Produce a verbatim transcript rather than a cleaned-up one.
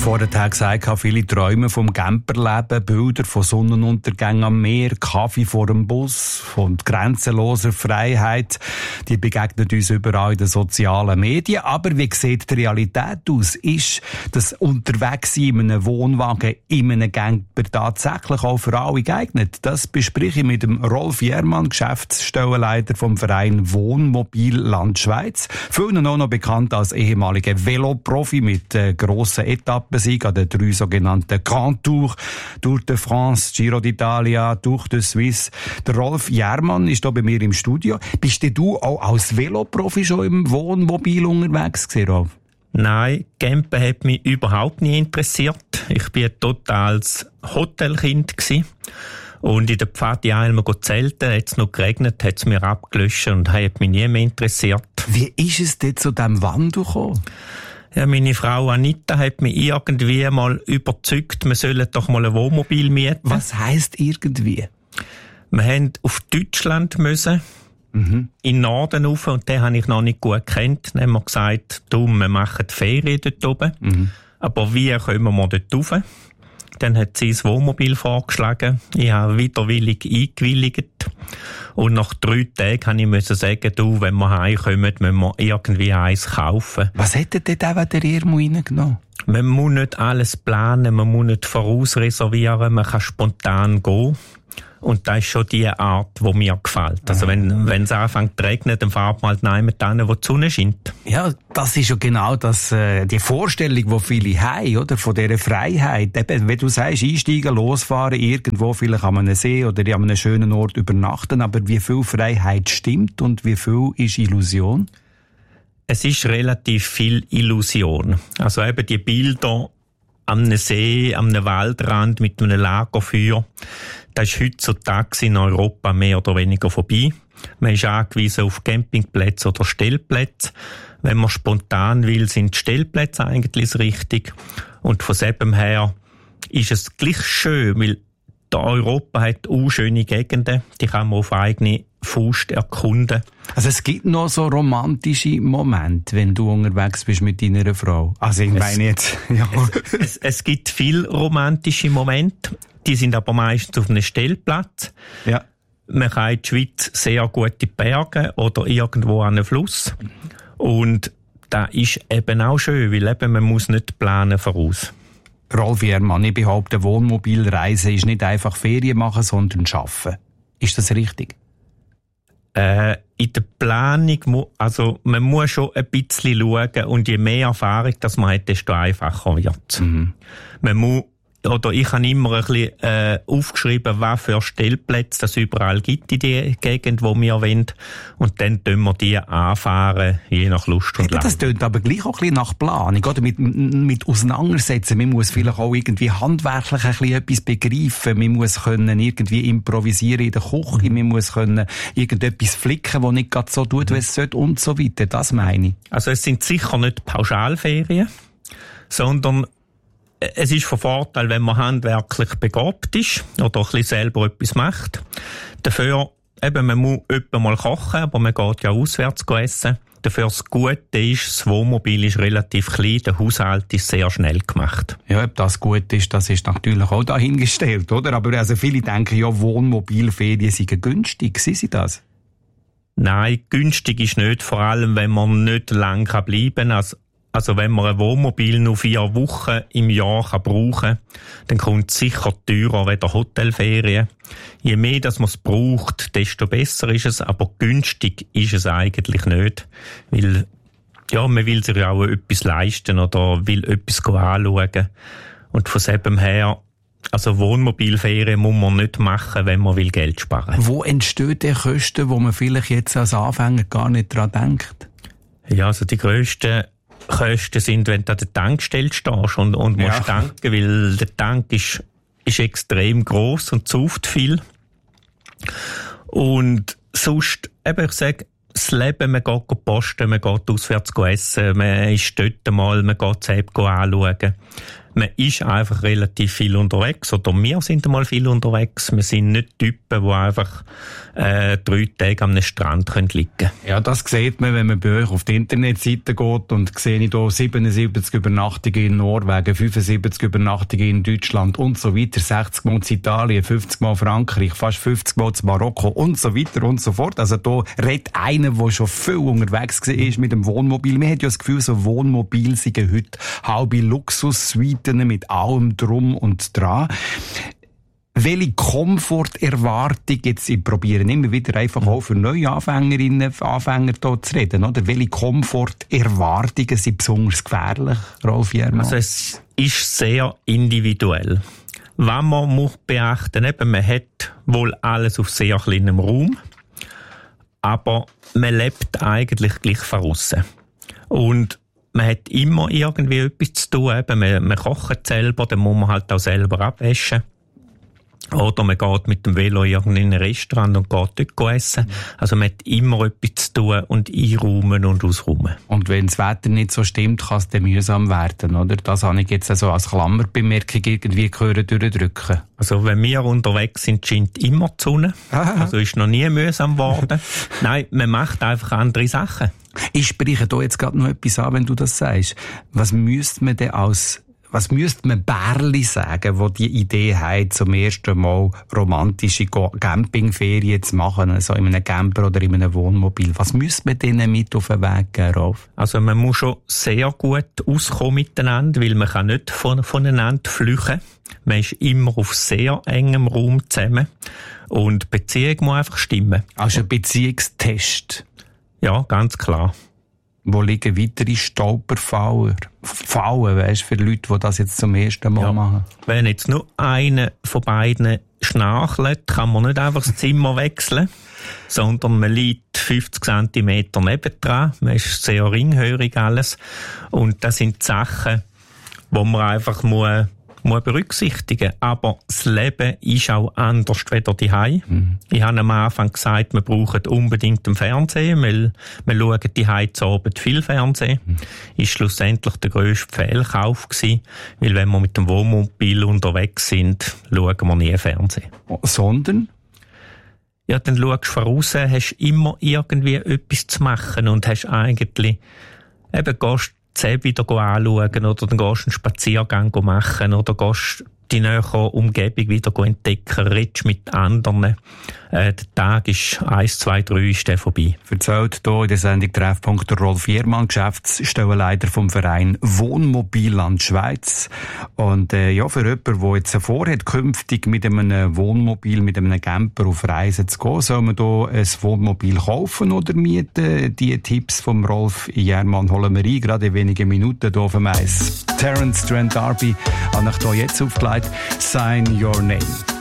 vorher gesagt habe, viele träumen vom Camperleben, Bilder von Sonnenuntergängen am Meer, Kaffee vor dem Bus, von grenzenloser Freiheit. Die begegnen uns überall in den sozialen Medien. Aber wie sieht die Realität aus? Ist das Unterwegssein in einem Wohnwagen, in einem Camper tatsächlich auch für alle geeignet? Das bespreche ich mit dem Rolf Jermann, Geschäftsstellenleiter vom Verein Wohnmobil Land Schweiz. Vielen auch noch bekannt als ehemaliger Veloprofi mit äh, grossen Etappensieg an den drei sogenannten Grand Tours, Tour de France, Giro d'Italia, Tour de Suisse. Der Rolf Jermann ist hier bei mir im Studio. Bist denn du auch als Veloprofi schon im Wohnmobil unterwegs gewesen, Rolf? Nein, Campen hat mich überhaupt nicht interessiert. Ich war ein totales Hotelkind gewesen. Und in der Pfadi einmal zelten, hat es noch geregnet, hat es mir abgelöscht und hat mich nie mehr interessiert. Wie ist es denn zu diesem Wandel gekommen? Ja, meine Frau Anita hat mich irgendwie mal überzeugt, wir sollen doch mal ein Wohnmobil mieten. Was heisst irgendwie? Wir mussten auf Deutschland müssen, mhm. in den Norden rauf, und den habe ich noch nicht gut gekannt. Dann haben wir gesagt, du, wir machen die Ferien dort oben. Mhm. Aber wie kommen wir dort rauf? Dann hat sie das Wohnmobil vorgeschlagen. Ich habe widerwillig eingewilligt. Und nach drei Tagen musste ich sagen, du, wenn wir heimkommen, müssen wir irgendwie eins kaufen. Was hätte denn da der Irmo reingenommen? Man muss nicht alles planen, man muss nicht vorausreservieren, man kann spontan gehen. Und das ist schon die Art, die mir gefällt. Also wenn, wenn es anfängt zu regnen, dann fahrt man halt nein hin, wo die Sonne scheint. Ja, das ist ja genau das, äh, die Vorstellung, die viele haben, oder? Von dieser Freiheit. Eben, wenn du sagst, einsteigen, losfahren, irgendwo, vielleicht an einem See oder an einem schönen Ort übernachten, aber wie viel Freiheit stimmt und wie viel ist Illusion? Es ist relativ viel Illusion. Also eben die Bilder am See, am Waldrand mit einem Lagerfeuer. Das ist heutzutage in Europa mehr oder weniger vorbei. Man ist angewiesen auf Campingplätze oder Stellplätze. Wenn man spontan will, sind die Stellplätze eigentlich richtig. Und von dem her ist es gleich schön, weil Europa hat auch schöne Gegenden, die kann man auf eigene Faust erkunden. Also es gibt noch so romantische Momente, wenn du unterwegs bist mit deiner Frau. Also ich meine jetzt, ja. Es, es, es gibt viele romantische Momente, die sind aber meistens auf einem Stellplatz. Ja. Man kann in der Schweiz sehr gute Berge oder irgendwo an einem Fluss. Und das ist eben auch schön, weil eben man muss nicht planen voraus. Rolf Jermann, ich behaupte, Wohnmobilreisen ist nicht einfach Ferien machen, sondern arbeiten. Ist das richtig? Äh, in der Planung, also man muss schon ein bisschen schauen, und je mehr Erfahrung das man hat, desto einfacher wird es. Mhm. Man muss, oder ich habe immer ein bisschen äh, aufgeschrieben, was für Stellplätze es überall gibt in der Gegend, wo wir wollen. Und dann tun wir die anfahren, je nach Lust und Laune. Das tönt aber gleich auch ein bisschen nach Planung, oder? Mit, mit auseinandersetzen. Man muss vielleicht auch irgendwie handwerklich ein bisschen etwas begreifen. Man muss können irgendwie improvisieren in der Küche. Man muss können irgendetwas flicken, das nicht gerade so tut, wie es sollte, und so weiter. Das meine ich. Also es sind sicher nicht Pauschalferien, sondern es ist von Vorteil, wenn man handwerklich begabt ist oder ein bisschen selber etwas macht. Dafür, eben, man muss etwa mal kochen, aber man geht ja auswärts essen. Dafür das Gute ist, das Wohnmobil ist relativ klein, der Haushalt ist sehr schnell gemacht. Ja, ob das gut ist, das ist natürlich auch dahingestellt, oder? Aber also viele denken ja, Wohnmobilferien seien günstig. Sind sie das? Nein, günstig ist nicht, vor allem wenn man nicht lang bleiben kann. Also Also wenn man ein Wohnmobil nur vier Wochen im Jahr kann brauchen kann, dann kommt es sicher teurer als Hotelferien. Je mehr dass man es braucht, desto besser ist es, aber günstig ist es eigentlich nicht. Weil ja, man will sich ja auch etwas leisten oder will etwas anschauen. Und von dem her, also Wohnmobilferien muss man nicht machen, wenn man will Geld sparen. Wo entstehen die Kosten, wo man vielleicht jetzt als Anfänger gar nicht dran denkt? Ja, also die grössten Kosten sind, wenn du an der Tankstelle stehst und, und musst ja. tanken, weil der Tank ist, ist extrem gross und sauft viel. Und sonst, eben, ich sage, das Leben, man geht posten, man geht auswärts essen, man ist dort mal, man geht selbst anschauen. man ist einfach relativ viel unterwegs, oder wir sind einmal viel unterwegs. Wir sind nicht Typen, die einfach äh, drei Tage am Strand liegen können. Ja, das sieht man, wenn man bei euch auf die Internetseite geht und sehe ich hier siebenundsiebzig Übernachtungen in Norwegen, fünfundsiebzig Übernachtungen in Deutschland und so weiter, sechzig Mal in Italien, fünfzig Mal Frankreich, fast fünfzig Mal in Marokko und so weiter und so fort. Also da redet einer, der schon viel unterwegs war mit dem Wohnmobil. Man hat ja das Gefühl, so Wohnmobil sind heute halbe Luxussuiten mit allem drum und dran. Welche Komforterwartung jetzt, ich probiere immer wieder einfach auch für neue Anfängerinnen, Anfänger hier zu reden, oder? Welche Komforterwartungen sind besonders gefährlich, Rolf Jermann? Also es ist sehr individuell. Was man muss beachten, eben, man hat wohl alles auf sehr kleinem Raum, aber man lebt eigentlich gleich von aussen. Und man hat immer irgendwie etwas zu tun. Eben, man, man kocht selber, dann muss man halt auch selber abwaschen. Oder man geht mit dem Velo in ein Restaurant und geht dort essen. Also man hat immer etwas zu tun und einräumen und ausräumen. Und wenn das Wetter nicht so stimmt, kann es dann mühsam werden, oder? Das habe ich jetzt also als Klammerbemerkung irgendwie gehört durchdrücken. Also wenn wir unterwegs sind, scheint immer die Sonne. Aha. Also ist noch nie mühsam geworden. Nein, man macht einfach andere Sachen. Ich spreche da jetzt gerade noch etwas an, wenn du das sagst. Was müsste man denn als Was müsste man Bärli sagen, wo die Idee hat, zum ersten Mal romantische Campingferien zu machen, also in einem Camper oder in einem Wohnmobil? Was müsste man denen mit auf den Weg geben, Rolf? Also man muss schon sehr gut auskommen miteinander, weil man kann nicht von, voneinander flüchten. Man ist immer auf sehr engem Raum zusammen. Und die Beziehung muss einfach stimmen. Also ein Beziehungstest? Ja, ganz klar. Wo liegen weitere Stolperfallen? Fallen, weisst, für Leute, die das jetzt zum ersten Mal ja. machen? Wenn jetzt nur einer von beiden schnarchelt, kann man nicht einfach das Zimmer wechseln, sondern man liegt fünfzig Zentimeter nebendran. Man ist sehr ringhörig alles. Und das sind die Sachen, die man einfach muss, muss berücksichtigen. Aber das Leben ist auch anders als die Hause. Mhm. Ich habe am Anfang gesagt, wir brauchen unbedingt einen Fernseher, weil wir schauen die Hause zu Abend viel Fernsehen. Mhm. Ist schlussendlich der grösste Fehlkauf gewesen, weil wenn wir mit dem Wohnmobil unterwegs sind, schauen wir nie Fernsehen. Sondern? Ja, dann schaust du voraus, hast immer irgendwie etwas zu machen und hast eigentlich, eben gehst Zäh wieder anschauen oder dann gehst du einen Spaziergang machen oder gehst die nähere Umgebung wieder entdecken, redest mit anderen. Äh, der Tag ist eins, zwei, drei ist der vorbei. Erzählt hier in der Sendung Treffpunkt Rolf Jermann, Geschäftsstellenleiter vom Verein Wohnmobilland Schweiz. Und äh, ja, für jemanden, der jetzt vorhat, künftig mit einem Wohnmobil, mit einem Camper auf Reisen zu gehen, soll man hier ein Wohnmobil kaufen oder mieten? Die Tipps vom Rolf Jermann holen wir ein, gerade in wenigen Minuten hier auf dem Eis. Terence Trent D'Arby hat euch hier jetzt aufgelegt. Sign Your Name.